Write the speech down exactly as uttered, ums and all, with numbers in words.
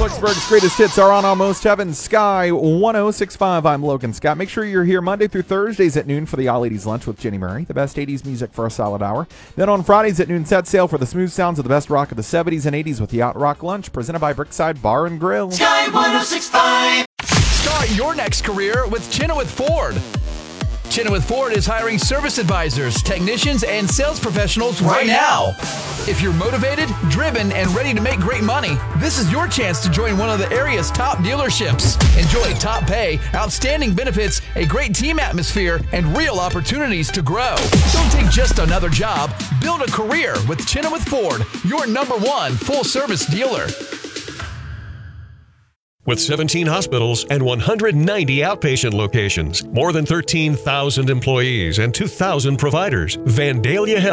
Flexiburg's greatest hits are on Almost Heaven, Sky one oh six point five. I'm Logan Scott. Make sure you're here Monday through Thursdays at noon for the All eighties Lunch with Jenny Murray, the best eighties music for a solid hour. Then on Fridays at noon, set sail for the smooth sounds of the best rock of the seventies and eighties with the Yacht Rock Lunch, presented by Brickside Bar and Grill. Sky one oh six point five. Start your next career with Chenoweth Ford. Chenoweth Ford is hiring service advisors, technicians, and sales professionals right now. If you're motivated, driven, and ready to make great money, this is your chance to join one of the area's top dealerships. Enjoy top pay, outstanding benefits, a great team atmosphere, and real opportunities to grow. Don't take just another job. Build a career with Chenoweth Ford, your number one full-service dealer. With seventeen hospitals and one hundred ninety outpatient locations, more than thirteen thousand employees, and two thousand providers, Vandalia Health